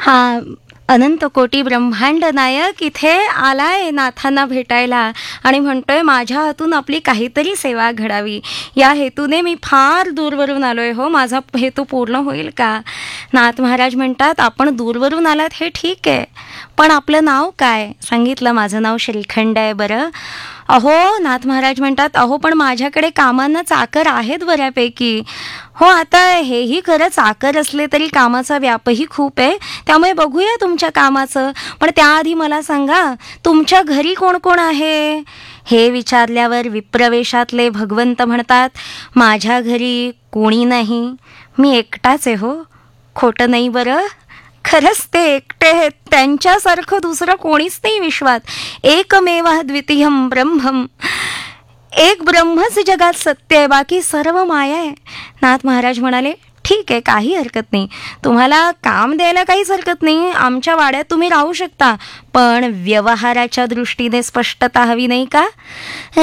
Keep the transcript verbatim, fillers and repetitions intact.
हा अनंत कोटी ब्रह्मांड नायक इथे आलाय नाथांना भेटायला आणि म्हणतोय माझ्या हातून आपली काहीतरी सेवा घडावी. या हेतूने मी फार दूरवरून आलोय हो, माझा हेतू पूर्ण होईल का? नाथ महाराज म्हणतात आपण दूरवरून आलात हे ठीक आहे, पण आपलं नाव काय? सांगितलं माझं नाव श्रीखंड आहे बरं. अहो नाथ महाराज म्हणतात अहो पण माझ्याकडे कामांना चाकर आहेत बऱ्यापैकी. हो आता हेही खरं, चाकर असले तरी कामाचा व्यापही खूप आहे, त्यामुळे बघूया तुमच्या कामाचं. पण त्याआधी मला सांगा तुमच्या घरी कोण कोण आहे? हे विचारल्यावर विप्रवेशातले भगवंत म्हणतात माझ्या घरी कोणी नाही, मी एकटाच आहे हो. खोटं नाही बरं, खरंच ते एकटे आहेत, त्यांच्यासारखं दुसरं कोणीच नाही विश्वात. एकमेव द्वितीयम ब्रह्मम, एक ब्रह्मच जगात सत्य आहे, बाकी सर्व माया आहे. नाथ महाराज म्हणाले ठीक आहे, काही हरकत नाही, तुम्हाला काम द्यायला काहीच हरकत नाही, आमच्या वाड्यात तुम्ही राहू शकता, पण व्यवहाराच्या दृष्टीने स्पष्टता हवी नाही का?